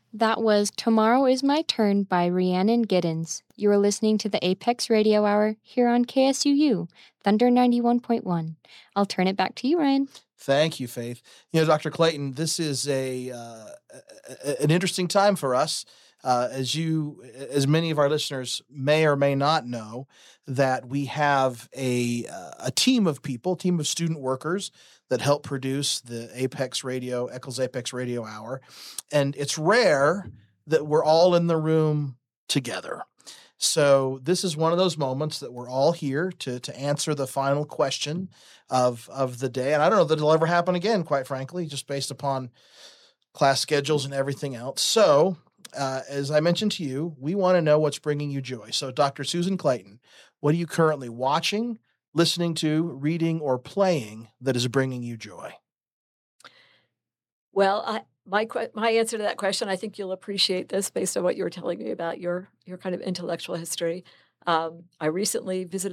That was Tomorrow is My Turn by Rhiannon Giddens. You are listening to the Apex Radio Hour here on KSUU, Thunder 91.1. I'll turn it back to you, Ryan. Thank you, Faith. Dr. Clayton, this is an interesting time for us. As many of our listeners may or may not know, that we have a team of people, team of student workers that help produce the Eccles Apex Radio Hour, and it's rare that we're all in the room together. So this is one of those moments that we're all here to answer the final question of the day. And I don't know that it'll ever happen again, quite frankly, just based upon class schedules and everything else. So, as I mentioned to you, we want to know what's bringing you joy. So, Dr. Susan Clayton, what are you currently watching, listening to, reading, or playing that is bringing you joy? Well, my answer to that question, I think you'll appreciate this based on what you were telling me about your kind of intellectual history. I recently visited